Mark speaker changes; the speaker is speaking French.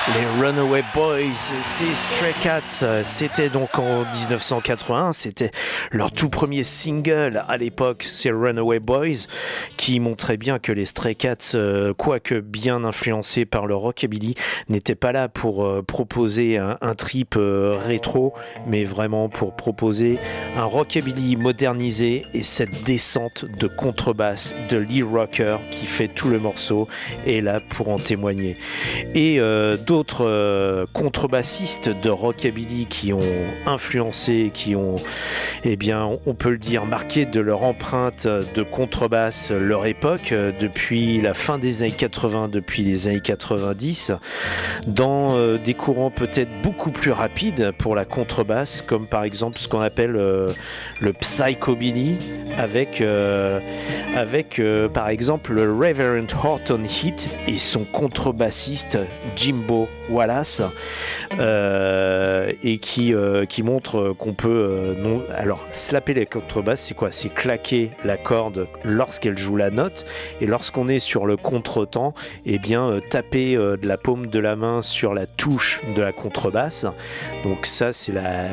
Speaker 1: Les Runaway Boys, ces Stray Cats, c'était donc en 1981, c'était leur tout premier single à l'époque, c'est Runaway Boys, qui montrait bien que les Stray Cats, quoique bien influencés par le rockabilly, n'étaient pas là pour proposer un trip rétro, mais vraiment pour proposer un rockabilly modernisé et cette descente de contrebasse de Lee Rocker qui fait tout le morceau est là pour en témoigner. Et d'autres contrebassistes de rockabilly qui ont influencé, qui ont, eh bien, on peut le dire, marqué de leur empreinte de contrebasse leur époque, depuis la fin des années 80, depuis les années 90, dans des courants peut-être beaucoup plus rapides pour la contrebasse, comme par exemple ce qu'on appelle le psychobilly, avec par exemple le Reverend Horton Heat et son contrebassiste Jimbo Wallace, et qui montre qu'on peut alors slapper les contrebasses, c'est quoi? C'est claquer la corde lorsqu'elle joue la note, et lorsqu'on est sur le contretemps, eh bien taper de la paume de la main sur la touche de la contrebasse. Donc ça c'est